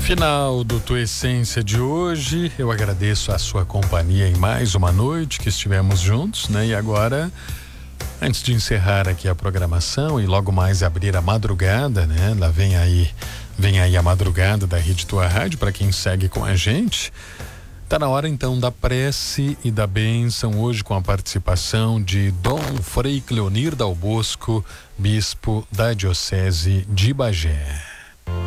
Final do Tua Essência de hoje. Eu agradeço a sua companhia em mais uma noite que estivemos juntos, né? E agora, antes de encerrar aqui a programação e logo mais abrir a madrugada, né? Lá vem aí a madrugada da Rede Tua Rádio para quem segue com a gente. Tá na hora então da prece e da bênção, hoje com a participação de Dom Frei Cleonir Dal Bosco, bispo da Diocese de Bagé.